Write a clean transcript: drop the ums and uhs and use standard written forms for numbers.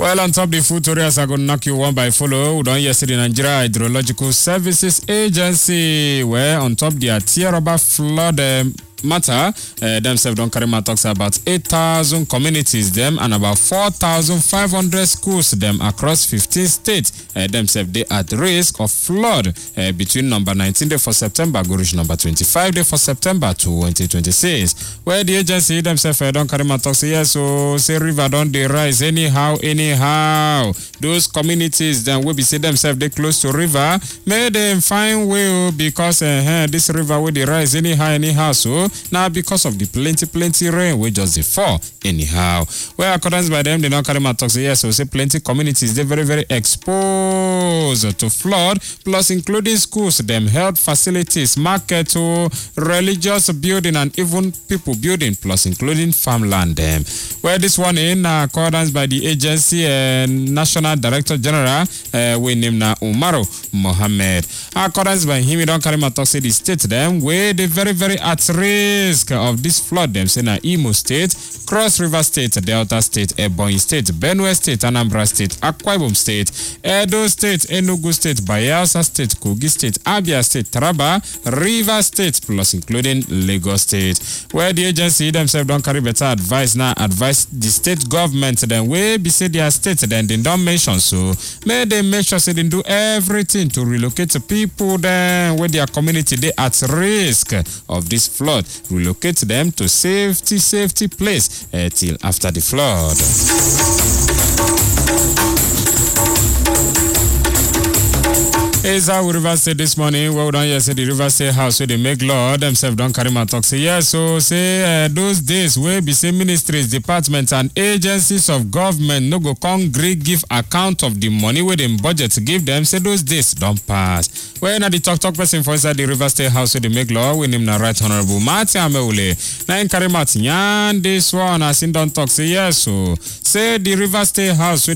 Well, on top the food areas, I go knock you one by follow. We don't hear the Nigeria Hydrological Services Agency, where on top the Tierra flood matter, themselves don't carry my talks about 8,000 communities them and about 4,500 schools them across 15 states. Themselves they at risk of flood between number 19 day for September go reach number 25 day for September 2026. Where the agency themselves don't carry my talks yes, so say river don't they rise anyhow. Those communities then will be say themselves they close to river, may them find way because this river will they rise anyhow so. Now, because of the plenty rain, we just dey fall anyhow. Well, according by them, they not carry my talks. Yes, so say plenty communities they very exposed to flood, plus including schools, them health facilities, market, religious building, and even people building, plus including farmland. Them. Well, this one in accordance by the agency National Director General, we name na Umaru Mohammed. Accordance by him, he don't carry my talks. Say the state them where they very at risk of this flood. Them say na Imo State, Cross River State, Delta State, Ebonyi State, Benue State, Anambra State, Akwa Ibom State, Edo State, Enugu State, Bayelsa State, Kogi State, Abia State, Taraba, River State, plus including Lagos State. Where the agency themselves don't carry better advice now, advise the state government then way be say their state then they don't mention so may they make sure say they do everything to relocate the people then where their community they at risk of this flood, relocate them to safety place till after the flood. Is how we River State this morning. Well done, yes, the River State House where they make law themselves don't carry my talk. Say yes, so say those days where be say ministries, departments, and agencies of government no go give account of the money where them budget to give them. Say those days don't pass. Well, now the talk person for inside the River State House where they make law, we name na Right Honorable Martin Ameule. Now in carry Martin, this one I seen don't talk. Say yes, so say the River State House.